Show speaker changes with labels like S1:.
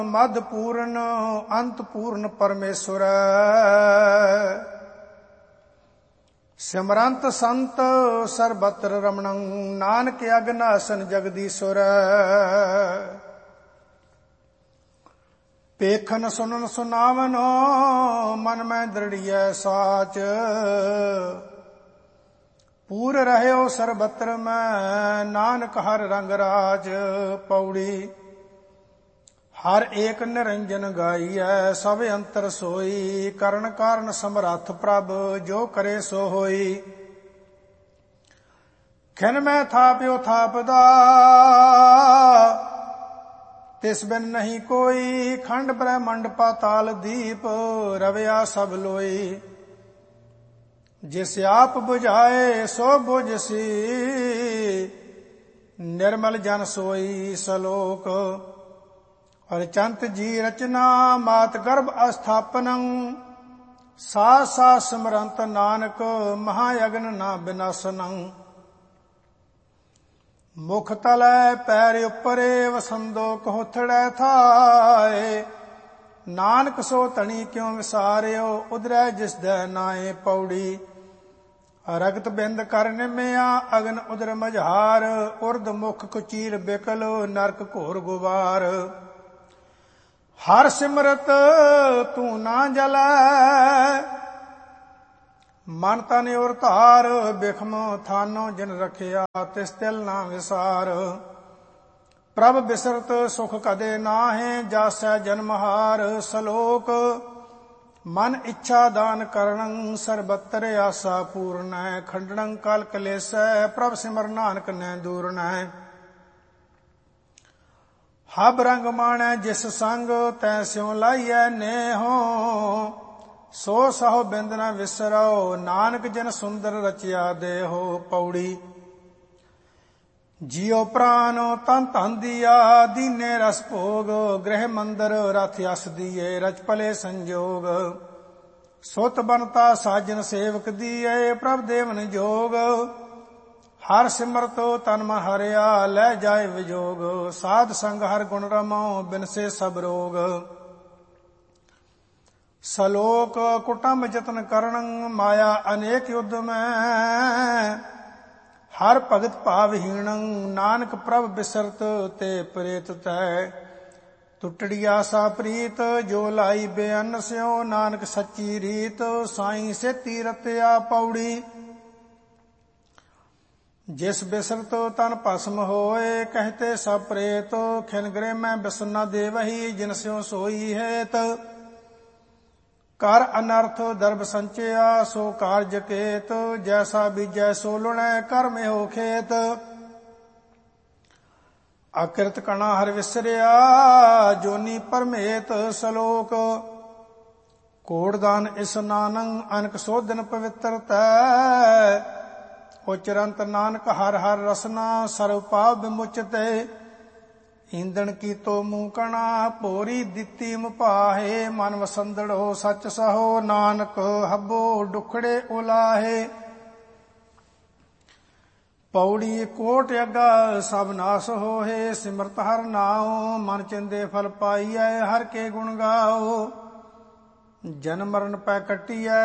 S1: ਮਦ ਪੂਰਨ ਅੰਤ ਪੂਰਨ ਪਰਮੇਸ਼ਵਰ। ਸਿਮਰੰਤ ਸੰਤ ਸਰਬਤਰ ਰਮਣੰ ਨਾਨਕ ਅਗਨਾਸਨ ਜਗਦੀਸ਼ਵਰ। ਪੇਖਨ ਸੁਨਨ ਸੁਨਾਵਨ ਮਨ ਮੈਂ ਦ੍ਰਿੜੀਐ ਸਾਚ। ਪੂਰ ਰਹਿਓ ਸਰਬਤਰ ਮੈਂ ਨਾਨਕ ਹਰ ਰੰਗ ਰਾਜ। ਪੌੜੀ। ਹਰ ਏਕ ਨਿਰੰਜਨ ਗਾਈਐ ਸਭ ਅੰਤਰ ਸੋਈ। ਕਰਨ ਕਾਰਨ ਸਮਰੱਥ ਪ੍ਰਭ ਜੋ ਕਰੇ ਸੋ ਹੋਈ। ਖਿਨ ਮੈਂ ਥਾਪਿਓ ਥਾਪਦਾ ਤਿਸ ਬਿਨ ਨਹੀਂ ਕੋਈ। ਖੰਡ ਬ੍ਰਹਮੰਡ ਪਾਤਾਲ ਦੀਪ ਰਵਿਆ ਸਭ ਲੋਈ। ਜਿਸ ਆਪ ਬੁਝਾਏ ਸੋ ਬੁਝਸੀ ਨਿਰਮਲ ਜਨ ਸੋਈ। ਸਲੋਕ। ਰਚੰਤ ਜੀ ਰਚਨਾ ਮਾਤ ਗਰਭ ਅਸਥਾਪਨੰ। ਸਾਸ ਸਾਸ ਸਿਮਰੰਤ ਨਾਨਕ ਮਹਾਯਗਨ ਨਾ ਬਿਨਾਸਨੰ। ਮੁਖ ਤਲੈ ਪੈਰ ਉਪਰੇ ਵਸੰਦੋ ਕਹੋਥੜੈ ਥਾਏ। ਨਾਨਕ ਸੋ ਧਣੀ ਕਿਉ ਵਿਸਾਰਿਓ ਉਦਰੈ ਜਿਸ ਦੈ ਨਾਏ। ਪੌੜੀ। ਰਗਤ ਬਿੰਦ ਕਰ ਨਿਮਿਆ ਅਗਨ ਉਦਰ ਮਝਾਰ। ਉਰਦ ਮੁਖ ਕੁਚੀਲ ਬਿਕਲ ਨਰਕ ਘੋਰ ਗੁਬਾਰ। ਹਰ ਸਿਮਰਤ ਤੂੰ ਨਾ ਜਲੈ ਮਨ ਤਨ ਔਰ ਧਾਰ। ਬਿਖਮ ਥਾਨੋ ਜਿਨ ਰਖਿਆ ਤਿਸ ਤਿਲ ਨਾ ਵਿਸਾਰ। ਪ੍ਰਭ ਬਿਸਰਤ ਸੁਖ ਕਦੇ ਨਾਹਿ ਜਾਸੈ ਜਨਮ ਹਾਰ। ਸਲੋਕ। ਮਨ ਇੱਛਾ ਦਾਨ ਕਰਣੰ ਸਰਬਤਰ ਆਸਾ ਪੂਰਨੈ। ਖੰਡਣੰ ਕਲ ਕਲੇਸੈ ਪ੍ਰਭ ਸਿਮਰ ਨਾਨਕ ਨੈ ਦੂਰਨੈ। ਹਬ ਰੰਗ ਮਾਣੈ ਜਿਸ ਸੰਗ ਤੈ ਸਿਉ ਲਾਈਐ ਨੇਹੋ। ਸੋ ਸਹੁ ਬਿੰਦ ਨ ਵਿਸਰਉ ਨਾਨਕ ਜਿਨ ਸੁੰਦਰ ਰਚਿਆ ਦੇਹੋ। ਪੌੜੀ। ਜਿਉ ਪ੍ਰਾਨ ਤਨ ਧਨ ਦੀਆ ਦੀਨੇ ਰਸ ਭੋਗ। ਗ੍ਰਹਿ ਮੰਦਰ ਰਥ ਅਸ ਦੀਏ ਰਚ ਭਲੇ ਸੰਜੋਗ। ਸੁਤ ਬਨਤਾ ਸਾਜਨ ਸੇਵਕ ਦੀਏ ਪ੍ਰਭ ਦੇਵਨ ਜੋਗ। ਹਰ ਸਿਮਰਤ ਤਨ ਮਨ ਹਰਿਆ ਲੈ ਜਾਏ ਵਿਜੋਗ। ਸਾਧ ਸੰਗ ਹਰ ਗੁਣ ਰਮੋ ਬਿਨਸੇ ਸਭ ਰੋਗ। ਸਲੋਕ। ਕੁਟੰਬ ਜਤਨ ਕਰਣੰ ਮਾਇਆ ਅਨੇਕ ਯੁੱਧ ਮੈਂ। ਹਰ ਭਗਤ ਭਾਵਹੀਣੰ ਨਾਨਕ ਪ੍ਰਭ ਬਿਸਰਤ ਤੇ ਪ੍ਰੇਤ ਤੈ। ਟੁੱਟੜੀ ਆਸਾ ਪ੍ਰੀਤ ਜੋ ਲਾਈ ਬੇਅੰਨ ਸਿਓ ਨਾਨਕ ਸੱਚੀ ਰੀਤ। ਸਾਈਂ ਸੇਤੀ ਰਤਿਆ। ਪੌੜੀ। ਜਿਸ ਬਿਸਰਤ ਤਨ ਭਸਮ ਹੋਏ ਕਹਤੇ ਸਭ ਪ੍ਰੇਤ। ਖਿਨ ਗ੍ਰਹਿ ਮੈਂ ਬਿਸਨਾ ਦੇਵਹੀ ਜਿਨ ਸਿਉ ਸੋਈ ਹੈਤ। ਕਰ ਅਨਰਥ ਦਰਬ ਸੰਚਿਆ ਸੋ ਕਾਰਜ ਕੇਤ। ਜੈਸਾ ਬੀਜੈ ਸੋ ਲੁਣੈ ਕਰਮ ਹੋ ਖੇਤ। ਅਕਿਰਤ ਕਣਾ ਹਰ ਵਿਸਰਿਆ ਜੋਨੀ ਪਰਮੇਤ। ਸਲੋਕ। ਕੋੜਦਾਨ ਇਸਨਾਨੰ ਅਨਕ ਸੋਧਨ ਪਵਿੱਤਰਤੈ। ਉਚਰੰਤ ਨਾਨਕ ਹਰ ਹਰ ਰਸਨਾ ਸਰਬ ਪਾਪ ਵਿਮੁਚਤੇ। ਈਂਦਣ ਕੀਤੋ ਮੂੰਹ ਕਣਾ ਭੋਰੀ ਦਿੱਤੀ ਮੁਪਾਹੇ। ਮਨ ਵਸੰਦੜੋ ਸੱਚ ਸਹੋ ਨਾਨਕ ਹੱਬੋ ਡੁਖੜੇ ਉਲਾਹੇ। ਪੌੜੀ। ਕੋਟ ਅੱਗਾ ਸਭ ਨਾਸ ਹੋਏ ਸਿਮਰਤ ਹਰ ਨਾਉ। ਮਨ ਚਿੰਦੇ ਫਲ ਪਾਈਐ ਹਰ ਕੇ ਗੁਣ ਗਾਓ। ਜਨਮ ਮਰਨ ਪੈ ਕੱਟੀਐ